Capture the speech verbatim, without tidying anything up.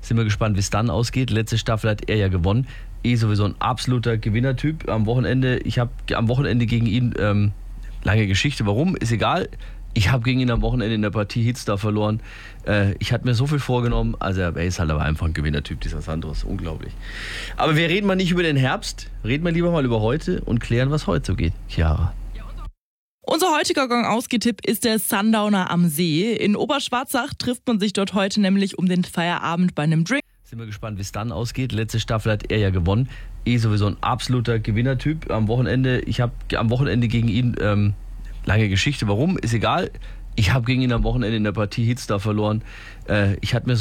Sind wir gespannt, wie es dann ausgeht. Letzte Staffel hat er ja gewonnen. Eh sowieso ein absoluter Gewinnertyp. Am Wochenende, ich habe am Wochenende gegen ihn, ähm, lange Geschichte, warum, ist egal. Ich habe gegen ihn am Wochenende in der Partie Hitstar verloren. Äh, ich hatte mir so viel vorgenommen. Also er ist halt aber einfach ein Gewinnertyp, dieser Sandros. Unglaublich. Aber wir reden mal nicht über den Herbst. Reden wir lieber mal über heute und klären, was heute so geht. Chiara. Unser heutiger Gong-Ausgetipp ist der Sundowner am See. In Oberschwarzach trifft man sich dort heute nämlich um den Feierabend bei einem Drink. Sind wir gespannt, wie es dann ausgeht. Letzte Staffel hat er ja gewonnen. Eh sowieso ein absoluter Gewinnertyp. Am Wochenende, ich habe am Wochenende gegen ihn, ähm, lange Geschichte, warum, ist egal. Ich habe gegen ihn am Wochenende in der Partie Hitstar verloren. Äh, ich hatte mir